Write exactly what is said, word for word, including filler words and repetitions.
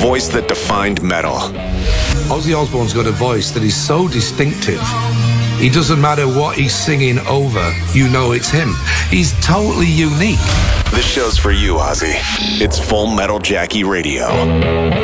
voice that defined metal. Ozzy Osbourne's got a voice that is so distinctive. It doesn't matter what he's singing over, you know it's him. He's totally unique. This show's for you, Ozzy. It's Full Metal Jackie Radio.